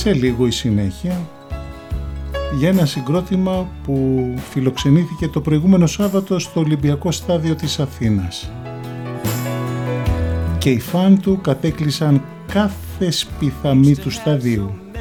Σε λίγο η συνέχεια για ένα συγκρότημα που φιλοξενήθηκε το προηγούμενο Σάββατο στο Ολυμπιακό Στάδιο της Αθήνας. Και οι φαν του κατέκλυσαν κάθε σπιθαμή του σταδίου.